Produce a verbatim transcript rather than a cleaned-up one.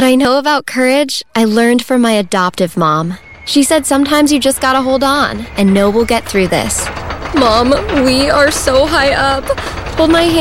What I know about courage, I learned from my adoptive mom. She said sometimes you just gotta hold on and know we'll get through this. Mom, we are so high up. Hold my hand.